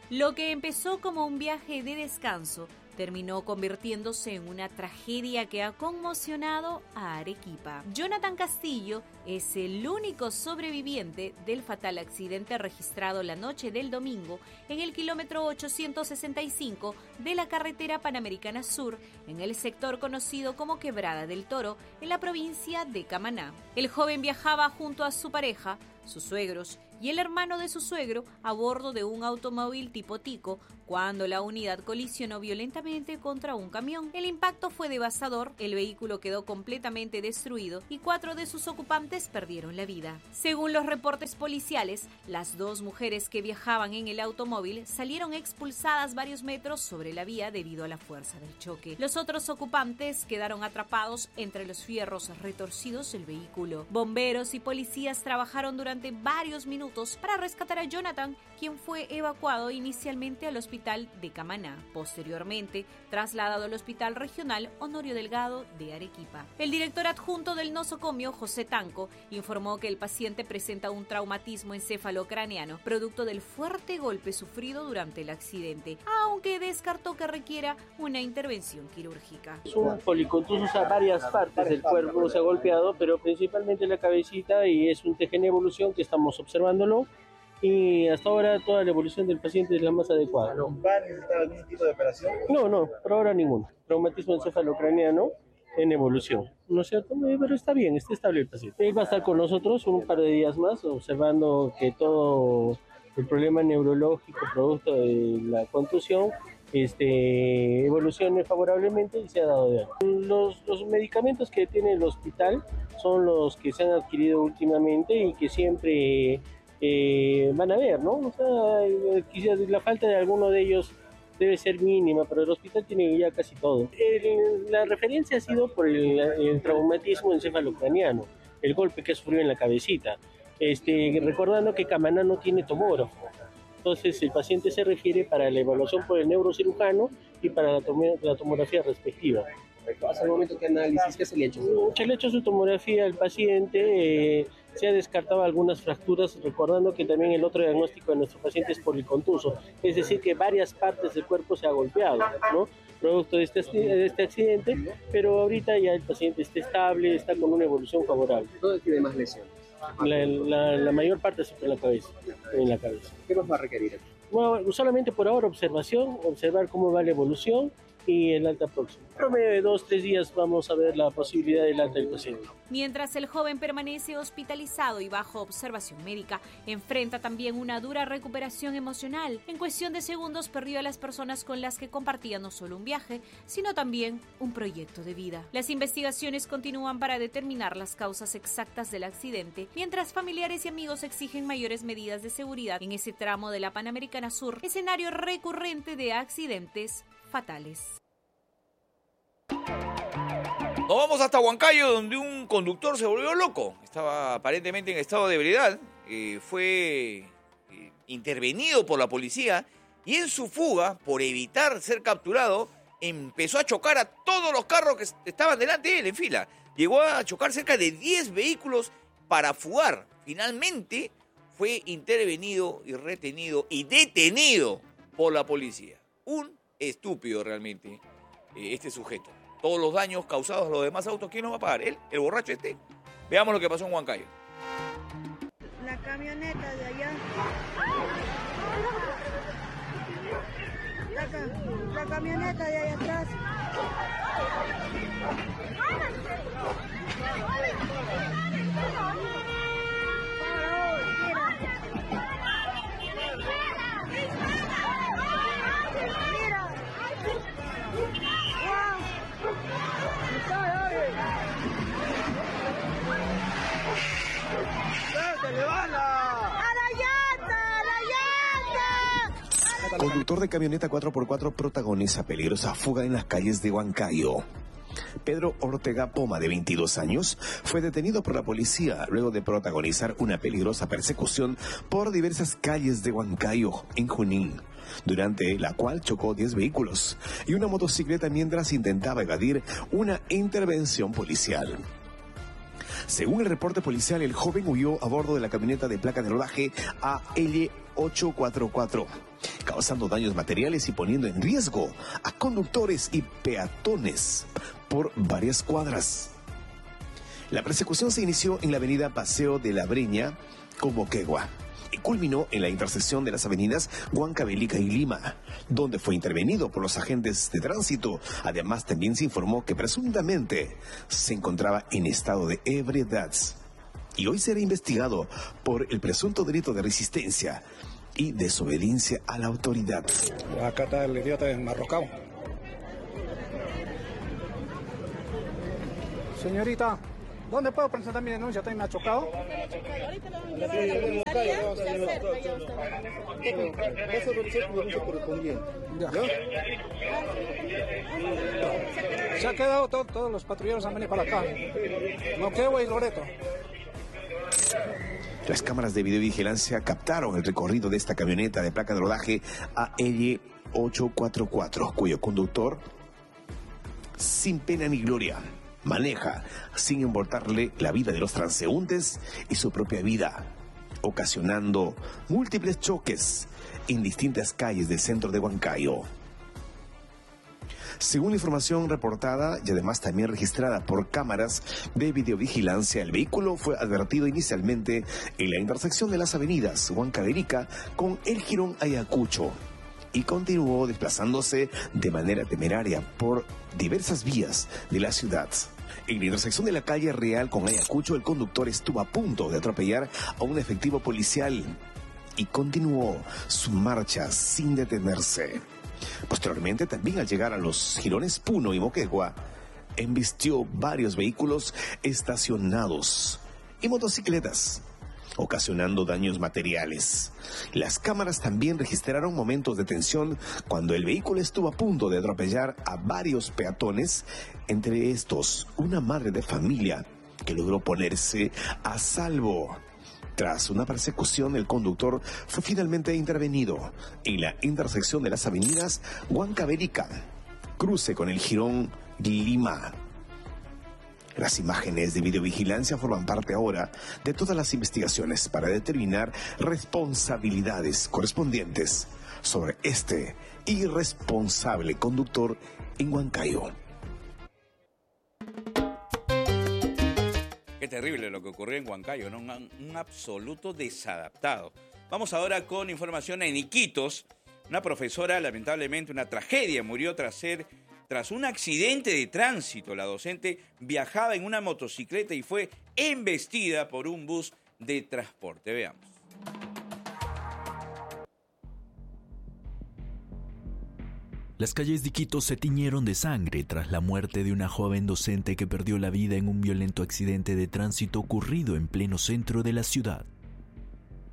Lo que empezó como un viaje de descanso terminó convirtiéndose en una tragedia que ha conmocionado a Arequipa. Jonathan Castillo es el único sobreviviente del fatal accidente registrado la noche del domingo en el kilómetro 865 de la carretera Panamericana Sur, en el sector conocido como Quebrada del Toro, en la provincia de Camaná. El joven viajaba junto a su pareja, sus suegros y el hermano de su suegro a bordo de un automóvil tipo Tico cuando la unidad colisionó violentamente contra un camión. El impacto fue devastador, el vehículo quedó completamente destruido y 4 de sus ocupantes perdieron la vida. Según los reportes policiales, las 2 mujeres que viajaban en el automóvil salieron expulsadas varios metros sobre la vía debido a la fuerza del choque. Los otros ocupantes quedaron atrapados entre los fierros retorcidos del vehículo. Bomberos y policías trabajaron durante varios minutos para rescatar a Jonathan, quien fue evacuado inicialmente al hospital de Camaná, posteriormente trasladado al Hospital Regional Honorio Delgado de Arequipa. El director adjunto del nosocomio, José Tanco, informó que el paciente presenta un traumatismo encefalocraneano, producto del fuerte golpe sufrido durante el accidente, aunque descartó que requiera una intervención quirúrgica. Es un policontuso, o sea, varias partes del cuerpo se ha golpeado, pero principalmente la cabecita, y es un TG en evolución que estamos observándolo. Y hasta ahora toda la evolución del paciente es la más adecuada. ¿Va a necesitar algún tipo de operación? No, por ahora ninguno. Traumatismo encefalocraneano en evolución, ¿no es cierto? Pero está bien, está estable el paciente. Él va a estar con nosotros un par de días más, observando que todo el problema neurológico producto de la contusión evolucione favorablemente y se ha dado de alta. Los medicamentos que tiene el hospital son los que se han adquirido últimamente y que siempre van a ver, ¿no? O sea, quizás la falta de alguno de ellos debe ser mínima, pero el hospital tiene ya casi todo. La referencia ha sido por el traumatismo encefalocraneano, el golpe que sufrió en la cabecita. Recordando que Camaná no tiene tomógrafo. Entonces el paciente se refiere para la evaluación por el neurocirujano y para la tomografía respectiva. ¿Hasta el momento qué análisis, qué se le ha hecho? Se le ha hecho su tomografía al paciente, se ha descartado algunas fracturas, recordando que también el otro diagnóstico de nuestro paciente es policontuso, es decir, que varias partes del cuerpo se ha golpeado, ¿no? Producto de este accidente, pero ahorita ya el paciente está estable, está con una evolución favorable. ¿Dónde tiene más lesiones? La mayor parte es en la cabeza. ¿Qué más va a requerir? Bueno, solamente por ahora observar cómo va la evolución y el alta próxima. En promedio de 2-3 días vamos a ver la posibilidad del alta del paciente. Mientras el joven permanece hospitalizado y bajo observación médica, enfrenta también una dura recuperación emocional. En cuestión de segundos perdió a las personas con las que compartía no solo un viaje, sino también un proyecto de vida. Las investigaciones continúan para determinar las causas exactas del accidente, mientras familiares y amigos exigen mayores medidas de seguridad en ese tramo de la Panamericana Sur, escenario recurrente de accidentes fatales. Nos vamos hasta Huancayo, donde un conductor se volvió loco. Estaba aparentemente en estado de ebriedad. Fue intervenido por la policía y en su fuga, por evitar ser capturado, empezó a chocar a todos los carros que estaban delante de él en fila. Llegó a chocar cerca de 10 vehículos para fugar. Finalmente fue intervenido y retenido y detenido por la policía. Un estúpido realmente este sujeto. Todos los daños causados a los demás autos, ¿quién nos va a pagar? ¿Él? ¿El borracho este? Veamos lo que pasó en Huancayo. La camioneta de allá. La camioneta de allá atrás. Conductor de camioneta 4x4 protagoniza peligrosa fuga en las calles de Huancayo. Pedro Ortega Poma, de 22 años, fue detenido por la policía luego de protagonizar una peligrosa persecución por diversas calles de Huancayo, en Junín, durante la cual chocó 10 vehículos y una motocicleta mientras intentaba evadir una intervención policial. Según el reporte policial, el joven huyó a bordo de la camioneta de placa de rodaje AL844, causando daños materiales y poniendo en riesgo a conductores y peatones por varias cuadras. La persecución se inició en la avenida Paseo de la Breña con Moquegua y culminó en la intersección de las avenidas Huancavelica y Lima, donde fue intervenido por los agentes de tránsito. Además, también se informó que presuntamente se encontraba en estado de ebriedad y hoy será investigado por el presunto delito de resistencia y desobediencia a la autoridad. Acá está el idiota enmarrocado. Señorita, ¿dónde puedo presentar mi denuncia? ¿También me ha chocado? Se ha quedado todos los patrulleros han venido para acá. Moquegua y Loreto. Las cámaras de videovigilancia captaron el recorrido de esta camioneta de placa de rodaje AL 844, cuyo conductor, sin pena ni gloria, maneja sin importarle la vida de los transeúntes y su propia vida, ocasionando múltiples choques en distintas calles del centro de Huancayo. Según la información reportada y además también registrada por cámaras de videovigilancia, el vehículo fue advertido inicialmente en la intersección de las avenidas Huancavelica con el jirón Ayacucho y continuó desplazándose de manera temeraria por diversas vías de la ciudad. En la intersección de la calle Real con Ayacucho, el conductor estuvo a punto de atropellar a un efectivo policial y continuó su marcha sin detenerse. Posteriormente, también al llegar a los jirones Puno y Moquegua, embistió varios vehículos estacionados y motocicletas, ocasionando daños materiales. Las cámaras también registraron momentos de tensión cuando el vehículo estuvo a punto de atropellar a varios peatones, entre estos una madre de familia que logró ponerse a salvo. Tras una persecución, el conductor fue finalmente intervenido en la intersección de las avenidas Huancavelica, cruce con el jirón Lima. Las imágenes de videovigilancia forman parte ahora de todas las investigaciones para determinar responsabilidades correspondientes sobre este irresponsable conductor en Huancayo. Qué terrible lo que ocurrió en Huancayo, ¿no? Un absoluto desadaptado. Vamos ahora con información en Iquitos. Una profesora, lamentablemente, una tragedia, murió tras un accidente de tránsito. La docente viajaba en una motocicleta y fue embestida por un bus de transporte. Veamos. Las calles de Iquitos se tiñeron de sangre tras la muerte de una joven docente que perdió la vida en un violento accidente de tránsito ocurrido en pleno centro de la ciudad.